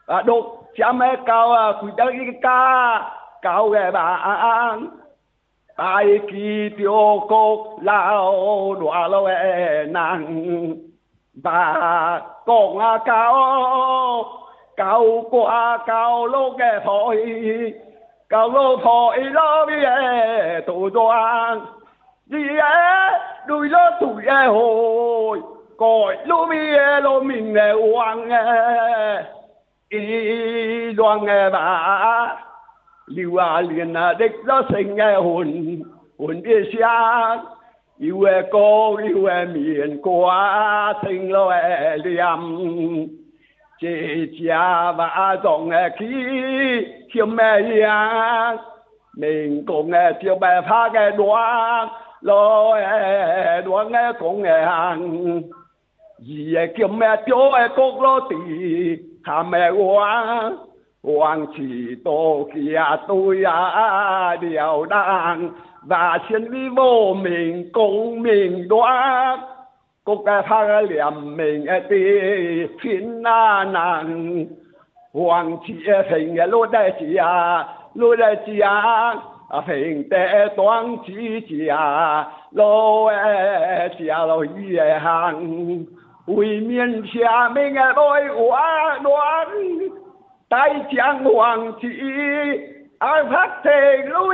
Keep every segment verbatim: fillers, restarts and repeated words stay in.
à đục cha mẹ cao à quý đất cái ca cao cái bạn ai kỳ tiêu cốc lao đọa lao nàng và con à cao cao qua cao lô cái thôi cao lô thôi lo bi tổ doan gì á đuôi lo tụi hồi coi lô bi lô mình hoàng y loan bà liu à liền à đích nó sinh hồn hồn biết sáng yêu cô yêu miền qua sinh lo liam chế cha và dòng khí khiêm mẹ yang mình cũng tiêu bài phá cái đoán lo đoán nghe cũng nghe hàng gì khiêm mẹ tiêu cốc lo tì hà mẹ hoàng hoàng chỉ tổ kia tôi à điều đang và xin vi vô mình cũng mình đoán cốc cái phá liệm mình tì phiến na nàng hoàng chỉ hình lô đại chỉ à lô đại chỉ à hình tế toán chỉ chỉ à lô chỉ à lô y hàng uy miền xa mình đôi quá đoán tay chẳng hoàng chỉ ai phát thể lối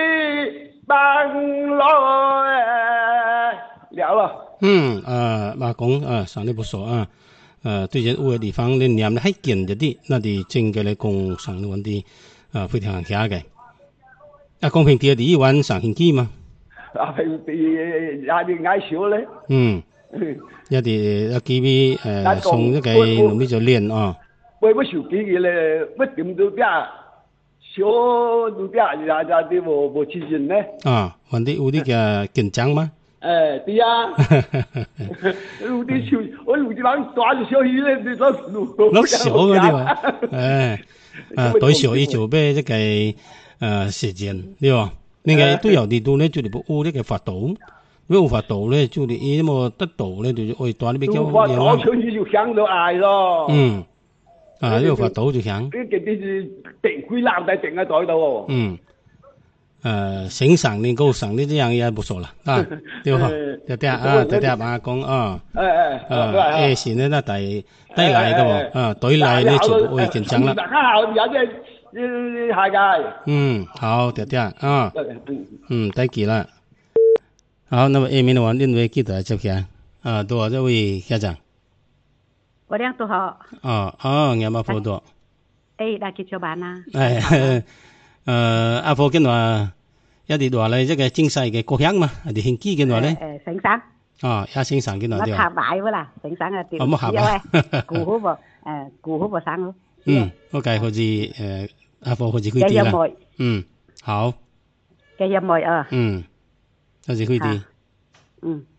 bằng lo liệu rồi 嗯呃bà cũng呃上的不错啊呃对人有的地方你念的还紧着的那的整个来讲上的问题呃非常狭嘅啊公平啲啲玩上星期嘛啊平地也啲矮少咧嗯一啲一幾位誒送一個農民就練啊， 喂，我手機嘅咧，我點到邊小到邊也也啲無無自然咧。 啊，或者有啲嘅緊張嗎？ 誒，對啊，有啲小，我有啲人抓住小魚咧，你攞攞小嗰啲嘛，誒啊，對小伊就俾一個誒時間，對吧？另外都有啲都咧就係不有呢個法度。如果有法度咧，就你伊麼得到咧，就愛斷你比較有法度，所以就響到嗌咯。 嗯，啊，有法度就響。 呢啲啲定規男仔定喺袋度。 嗯，誒，醒上練高上呢啲樣嘢不錯啦，啊，對吧？就啲啊，就啲阿講啊， 誒誒， 誒，誒，是呢，那第第嚟嘅喎，啊，對嚟咧就會緊張啦。 大家有啲啲下屆。 嗯，好，啲啲啊，嗯，得記啦。好，那麼下面的話，另外記得接下啊，多這位家長。 我倆都好。 哦哦，啱啱報道。 誒，大家做辦啊？ 誒，誒，阿婆嘅話，一啲話咧，即係精細嘅國鄉嘛，一啲興機嘅話咧。 誒，省省。 哦，一省省嘅話。 我下擺喎啦，省省嘅調。 我冇下擺。 顧好噃，誒，顧好噃省咯。 嗯 ，OK，好似誒阿婆好似佢啲啦。嗯，好。 嘅音樂啊。 嗯。好似佢啲。 嗯。